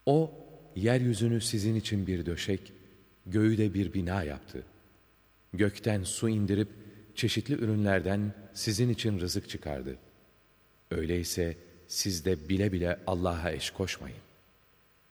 O, yeryüzünü sizin için bir döşek, göğü de bir bina yaptı. Gökten su indirip çeşitli ürünlerden sizin için rızık çıkardı. Öyleyse siz de bile bile Allah'a eş koşmayın.